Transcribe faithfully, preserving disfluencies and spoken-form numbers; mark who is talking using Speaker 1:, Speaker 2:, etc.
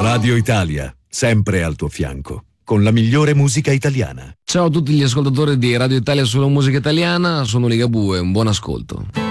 Speaker 1: Radio Italia, sempre al tuo fianco, con la migliore musica italiana.
Speaker 2: Ciao a tutti gli ascoltatori di Radio Italia sulla musica italiana, sono Ligabue, un buon ascolto.